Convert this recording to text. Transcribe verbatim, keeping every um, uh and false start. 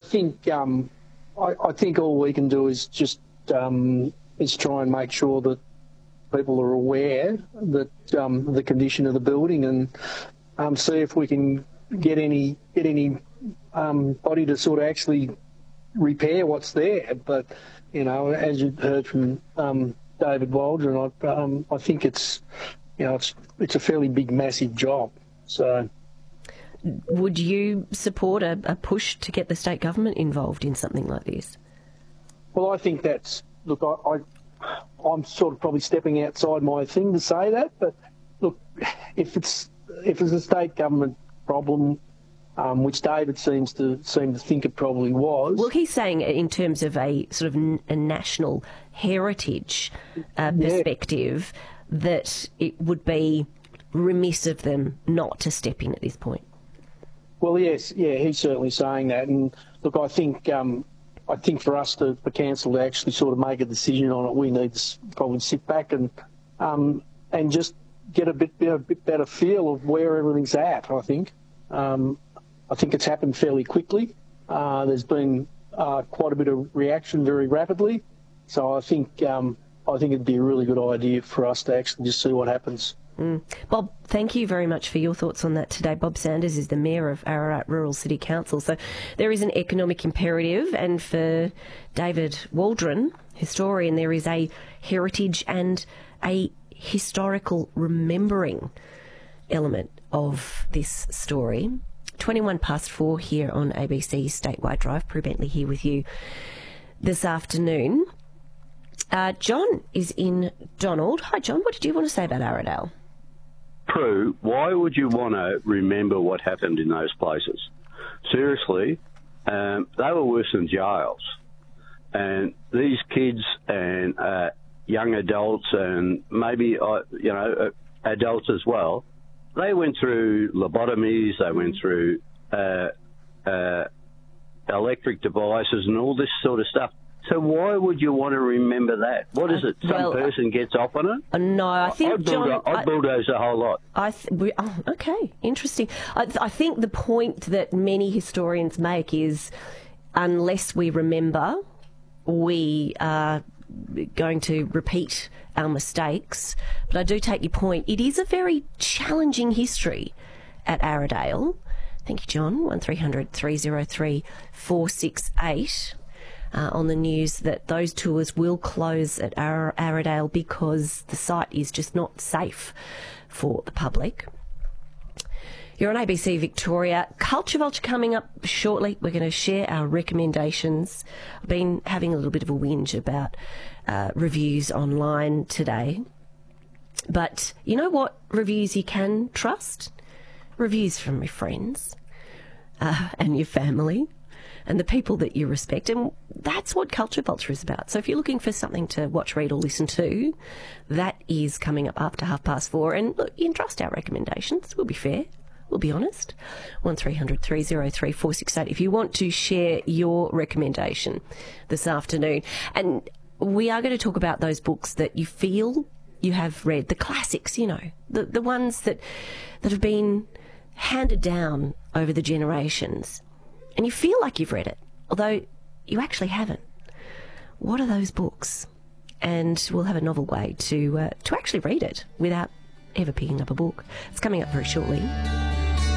think um, I, I think all we can do is just um, is try and make sure that people are aware that um, the condition of the building, and um, see if we can get any get any um, body to sort of actually repair what's there. But you know, as you heard from um, David Waldron, I, um, I think it's you know it's it's a fairly big, massive job. So, would you support a, a push to get the state government involved in something like this? Well, I think that's look. I, I I'm sort of probably stepping outside my thing to say that, but look, if it's if it's a state government problem, um, which David seems to seem to think it probably was. Well, he's saying in terms of a sort of n- a national heritage uh, perspective, yeah. that it would be remiss of them not to step in at this point. Well, yes, yeah, he's certainly saying that, and look, I think. Um, I think for us to, for council to actually sort of make a decision on it, we need to probably sit back and um, and just get a bit, a bit better feel of where everything's at. I think um, I think it's happened fairly quickly. Uh, there's been uh, quite a bit of reaction very rapidly, so I think um, I think it'd be a really good idea for us to actually just see what happens. Mm. Bob, thank you very much for your thoughts on that today. Bob Sanders is the Mayor of Ararat Rural City Council. So there is an economic imperative, and for David Waldron, historian, there is a heritage and a historical remembering element of this story. twenty-one past four here on A B C Statewide Drive. Prue Bentley here with you this afternoon. Uh, John is in Donald. Hi, John. What did you want to say about Arradale? Prue, why would you want to remember what happened in those places? Seriously, um, they were worse than jails. And these kids and uh, young adults and maybe, uh, you know, uh, adults as well, they went through lobotomies, they went through uh, uh, electric devices and all this sort of stuff. So why would you want to remember that? What is it? Some well, person gets off on it? Uh, no, I think, I'd John... bulldoze, I'd bulldoze a whole lot. I th- we, oh, okay, interesting. I, th- I think the point that many historians make is unless we remember, we are going to repeat our mistakes. But I do take your point. It is a very challenging history at Arradale. Thank you, John. one three hundred three oh three four six eight. Uh, on the news that those tours will close at Ar- Arradale because the site is just not safe for the public. You're on A B C Victoria. Culture Vulture coming up shortly. We're going to share our recommendations. I've been having a little bit of a whinge about uh, reviews online today. But you know what reviews you can trust? Reviews from your friends uh, and your family and the people that you respect. And that's what Culture Vulture is about. So if you're looking for something to watch, read or listen to, that is coming up after half past four. And look, you can trust our recommendations. We'll be fair. We'll be honest. one three hundred three oh three four six eight if you want to share your recommendation this afternoon. And we are going to talk about those books that you feel you have read, the classics, you know, the, the ones that, that have been handed down over the generations. And you feel like you've read it, although you actually haven't. What are those books? And we'll have a novel way to uh, to actually read it without ever picking up a book. It's coming up very shortly.